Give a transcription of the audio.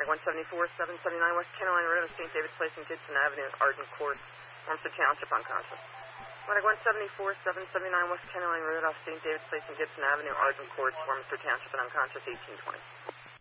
Like 174, 779 West County Line Road, St. David's Place and Gibson Avenue, Arden Court, Ormsted Township, unconscious. Like 174, 779 West County Line Road, off St. David's Place and Gibson Avenue, Arden Court, Ormsted Township, and unconscious, 1820.